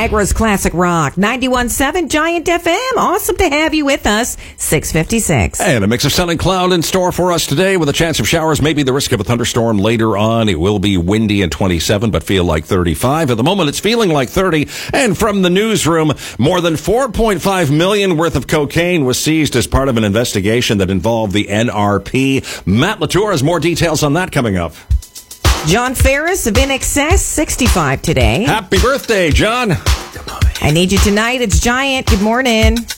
Niagara's Classic Rock, 91.7 Giant FM. Awesome to have you with us. 6:56. And a mix of sun and cloud in store for us today with a chance of showers, maybe the risk of a thunderstorm later on. It will be windy and 27, but feel like 35. At the moment, it's feeling like 30. And from the newsroom, more than $4.5 million worth of cocaine was seized as part of an investigation that involved the NRP. Matt Latour has more details on that coming up. John Ferris of In Excess, 65 today. Happy birthday, John. I need you tonight. It's Giant. Good morning.